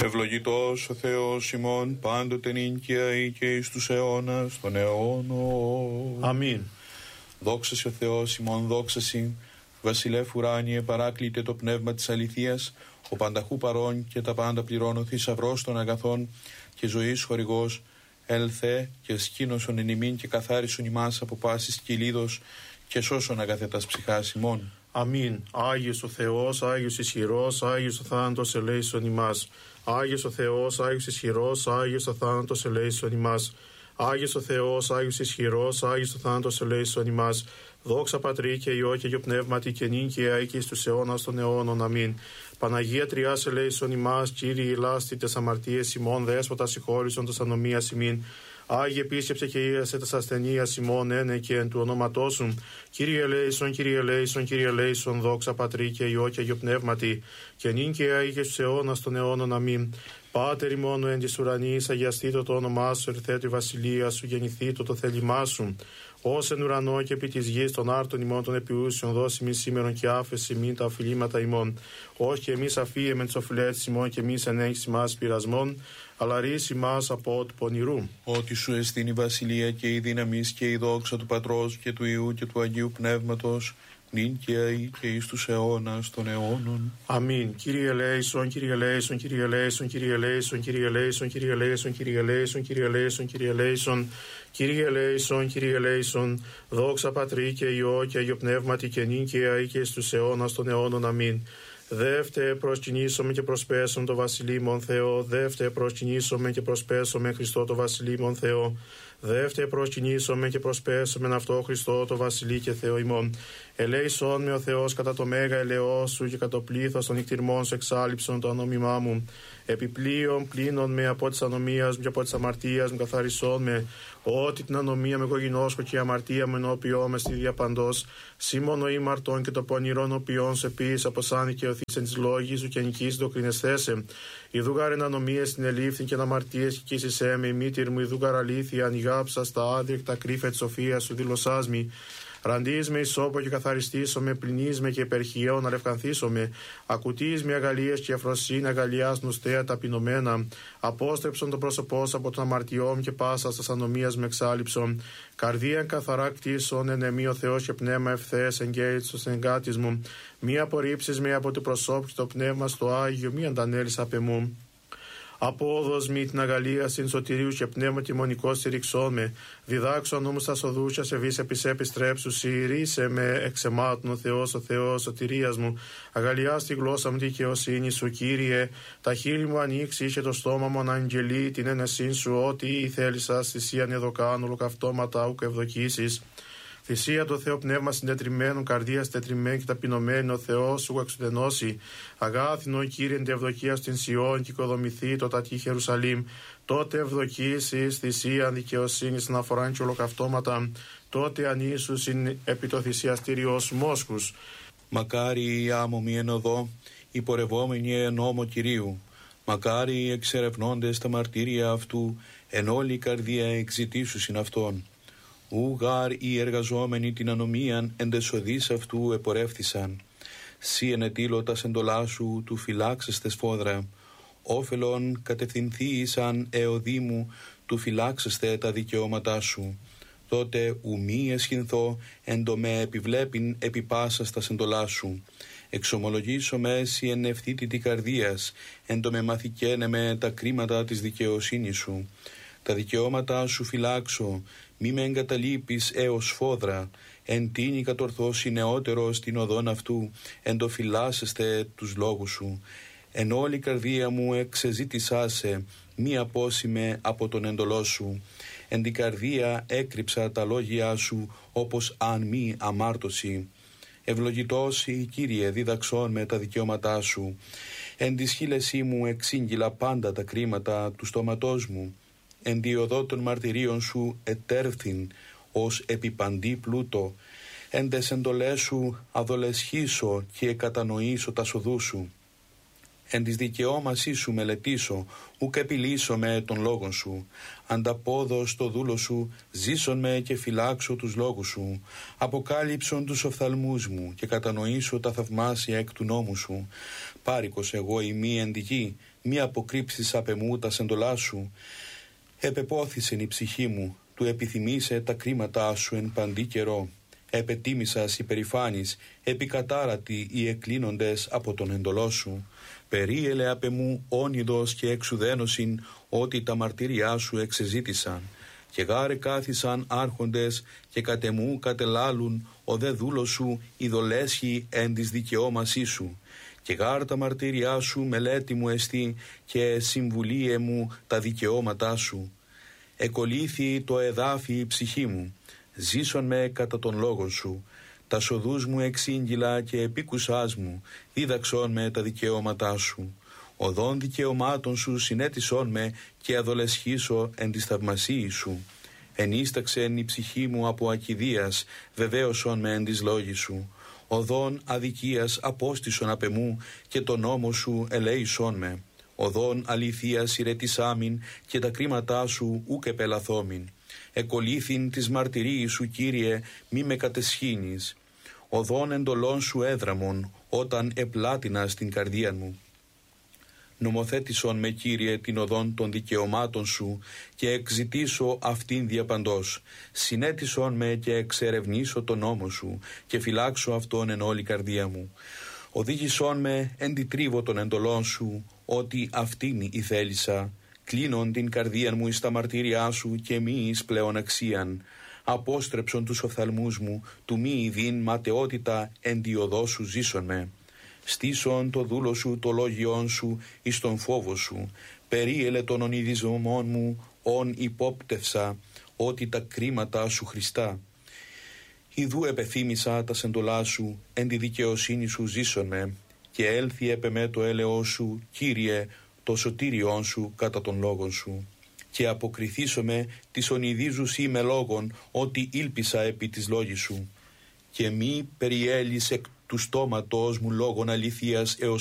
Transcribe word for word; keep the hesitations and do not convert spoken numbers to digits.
Ευλογητός ο Θεός ημών πάντοτε νύχια ή και εις τους αιώνας των αιώνων. Αμήν. Δόξα σε ο Θεός ημών, δόξα σοι, βασιλεύ ουράνιε, παράκλητε το πνεύμα της αληθείας, ο πανταχού παρών και τα πάντα πληρώνω, θησαυρός των αγαθών και ζωής χορηγός, έλθε και σκήνωσον εν ημίν και καθάρισον ημάς από πάσης κυλίδος και σώσον αγαθέτας ψυχάς ημών. Αμήν. Άγιος ο Θεός, Άγιος ισχυρός, Άγιος ο θάνατος ελέησον ημάς. Άγιος ο Θεός, Άγιος ισχυρός, Άγιος ο θάνατος ελέησον ημάς. Άγιος ο Θεός, Άγιος ισχυρός, Άγιος ο θάνατος ελέησον ημάς. Δόξα Πατρί και Υιό και Αγιο Πνεύματι και νυν και αεί και εις τους αιώνας των αιώνων. Αμήν. Παναγία Τριάς ελέησον ημάς, Κύριε ηλάστη τες αμαρτίες ημών, Δέσποτα συγχώρησον τες ανομίας ημίν. Άγιε επίσκεψε και ίασε τας ασθενείας ημών, ένε και εν του ονόματός σου. Κύριε ελέησον, Κύριε ελέησον, Κύριε ελέησον, δόξα Πατρί και Υιό και Αγιο Πνεύματι και νυν και αεί και στους αιώνας των αιώνων. Αμήν. Πάτερ ημών εν της ουρανής, αγιαστήτω το όνομά σου, ερθέτω η βασιλεία σου, γεννηθήτω το θέλημά σου. Ως εν ουρανό και επί της γης των άρτων ημών των επιούσιων, δώσει μη σήμερον και άφεση μην τα οφειλήματα ημών. Όχι και εμείς αφίεμεν τις οφειλέτες ημών και εμείς ενέχεις ημάς πειρασμών, αλλά ρίση μας από του πονηρού. Ότι σου εστίν η βασιλεία και η δύναμις και η δόξα του Πατρός και του Υιού και του Αγίου Πνεύματος, νυν και αεί και εις τους αιώνας των αιώνων. Αμήν. Κύριε ελέησον, Κύριε ελέησον, Κύριε ελέησον, Κύριε ελέησον, Κύριε ελέησον, Κύριε ελέησον, Κύριε ελέησον, Κύριε ελέησον, Κύριε ελέησον, Κύριε ελέησον, Κύριε ελέησον, δόξα Πατρί και Υιό και Αγιο Πνεύματι και νυν και αεί και εις τους αιώνας των αιώνων. Αμήν. Δεύτε προσκυνήσομε και προσπέσουμε το βασιλείμον Θεό, δεύτε προσκυνήσομε και προσπέσουμε Χριστό το βασιλείμον Θεό, δεύτε προσκυνήσομε και προσπέσουμε αυτό Χριστό το βασιλεί και Θεό ημών. Ελέησον με ο Θεός κατά το μέγα ελαιό σου και κατά το πλήθος των νυχτηρμών σου εξάλληψον το ανόμημά μου. Επιπλέον πλύνον με από της ανομίας μου και από της αμαρτίας μου καθαρισόν με, ότι την ανομία με κογινώσκω και η αμαρτία μου ενώπιό με στη διαπαντός, σήμωνο ήμαρτον και το πονηρόν οποίον σε πεις από σαν δικαιωθείς εν της λόγης σου και νικείς το κρινεσθέσε. Ιδούγαρ εν ανομίες στην ελήφθη και εν αμαρτίες και κοίσισέ με, η μήτηρ μου ιδούγαρ αλήθεια, ανοιγάψα στα άδικτα κρύφα της σοφίας σου δηλωσάς μη. Ραντείς με ισόπο και καθαριστήσω πληνείς με και υπερχιαίων αλευκανθήσω με. Ακουτείς με αγαλίες και αφροσύνη αγαλιάς νοστέα ταπεινωμένα. Απόστρεψον το πρόσωπό σου από τον αμαρτιό μου και πάσα στα ανομίας με εξάλληψον. Καρδίαν καθαρά κτίσον εν εμή ο Θεός και πνεύμα ευθέες εγγέητος στους εγκάτης μου. Μη απορρίψεις με από το προσώπου και το πνεύμα στο Άγιο, μη αντανέλεις απ' εμού. Απόδος μη την αγαλία στην σωτηρίου και πνεύμα τιμονικό στηριξών με. Διδάξω νόμους τα σοδούσια σε βίς επισέ επιστρέψου. Ρίσε με εξαιμάτων ο Θεός, ο Θεός σωτηρίας μου. Αγαλιά στη γλώσσα μου τη δικαιοσύνη σου, Κύριε. Τα χείλη μου ανοίξει και το στόμα μου αναγγελεί την ένεσήν σου. Ό,τι θέλησα θυσίαν εδώ κάνω, ολοκαυτώματα ούκ ευδοκίσεις. Θυσία το Θεό πνεύμα συντετριμένου, καρδία συντετριμένη και ταπεινωμένη, ο Θεός σου εξουδενώσει. Αγάθινο Κύριε εν τη ευδοκία στην Σιών και οικοδομηθεί το τατή Ιερουσαλήμ. Τότε ευδοκίσεις θυσία δικαιοσύνη στην αφορά και ολοκαυτώματα. Τότε ανήσους είναι επί το θυσιαστήριό σου μόσχους. Μακάρι οι άμωμοι εν οδό, οι πορευόμενοι εν νόμο Κυρίου. Μακάρι οι εξερευνώντες τα μαρτύρια αυτού, εν όλη η καρδία εξητήσουσιν αυτόν. Ουγάρ οι εργαζόμενοι την ανομίαν εν τεσοδείς αυτού επορεύθησαν. Σύ ενετήλω τα σεντολά σου του φυλάξεστε σφόδρα. Όφελον κατευθυνθήσαν εωδή μου του φυλάξεστε τα δικαιώματά σου. Τότε ουμή εσχυνθώ εν το με επιβλέπειν επί πάσα στα σεντολά σου. Εξομολογήσω με εσύ εν ευθύτητη καρδίας, εν το με μαθηκένε με τα κρίματα της δικαιοσύνης σου. Τα δικαιώματά σου φυλάξω, μη με εγκαταλείπεις έως φόδρα, εν τίνη κατορθώσει νεότερο στην οδόν αυτού, εν το φυλάσσεστε τους λόγους σου. Εν όλη η καρδία μου εξεζήτησά σε, μη απόσημε από τον εντολό σου. Εν την καρδία έκρυψα τα λόγια σου, όπως αν μη αμάρτωση. Ευλογητός η Κύριε δίδαξόν με τα δικαιώματά σου. Εν τη σχήλεσή μου εξήγηλα πάντα τα κρίματα του στόματός μου. Εν τη οδό των μαρτυρίων σου ετέρθην ως επιπαντή πλούτο. Εν τες εντολές σου αδολεσχήσω και κατανοήσω τα σοδού σου. Εν της δικαιώμασής σου μελετήσω, ουκ επιλύσω με των λόγων σου. Ανταπόδω στο δούλο σου, ζήσον με και φυλάξω τους λόγους σου. Αποκάλυψον τους οφθαλμούς μου και κατανοήσω τα θαυμάσια εκ του νόμου σου. Πάρικος εγώ ημί εν τη γη, μη αποκρύψεις απ' εμού τα σεντολά σου. Επεπόθησεν η ψυχή μου, του επιθυμήσε τα κρίματά σου εν παντή καιρό. Επετίμησας υπερηφάνης, επικατάρατοι οι εκκλίνοντες από τον εντολό σου. Περίελε απ' εμού όνειδος και εξουδένωσιν, ότι τα μαρτύριά σου εξεζήτησαν. Και γάρε κάθισαν άρχοντες και κατ' εμού κατελάλουν, ο δε δούλος σου ειδολέσχει εν της δικαιώμασή σου. Και γάρ τα μαρτύριά σου μελέτη μου εστί, και συμβουλίε μου τα δικαιώματά σου. Εκολύθη το εδάφι η ψυχή μου, ζήσον με κατά τον λόγο σου. Τα σοδούς μου εξήγγυλα και επίκουσάς μου, δίδαξον με τα δικαιώματά σου. Οδών δικαιωμάτων σου συνέτησόν με, και αδολεσχήσω εν της θαυμασίη σου. Ενίσταξεν η ψυχή μου από ακιδείας, βεβαίωσον με εν της λόγης σου. Οδών αδικίας απόστησον απ' εμού, και το νόμο σου ελέησόν με. Οδών αληθείας ηρετισάμιν, και τα κρίματά σου ούκ επελαθόμην. Εκολύθην της μαρτυρίης σου, Κύριε, μη με κατεσχύνεις. Οδών εντολών σου έδραμον, όταν επλάτινα στην καρδία μου. Νομοθέτησον με, Κύριε, την οδόν των δικαιωμάτων σου, και εξητήσω αυτήν διαπαντός. Συνέτησον με και εξερευνήσω τον νόμο σου, και φυλάξω αυτόν εν όλη καρδία μου. Οδήγησόν με εν τη τρίβο των εντολών σου, ότι αυτήν η θέλησα. Κλείνον την καρδία μου εις τα μαρτύριά σου, και μη εις πλέον αξίαν. Απόστρεψον τους οφθαλμούς μου, του μη ειδήν ματαιότητα εν τη οδό σου ζήσον με. Στήσον το δούλο σου το λόγιόν σου εις τον φόβο σου. Περίελε των ονειδισμών μου, ον υπόπτευσα, ότι τα κρίματα σου Χριστά. Ιδού επεθύμησα τα σεντολά σου, εν τη δικαιοσύνη σου ζήσον με. Και έλθει επ' εμέ το έλεος σου, Κύριε, το σωτήριόν σου κατά των λόγων σου. Και αποκριθήσομαι της ονειδίζους είμαι λόγων, ότι ήλπισα επί της λόγης σου. Και μη περιέλεις εκ του στόματος μου λόγων αληθείας έως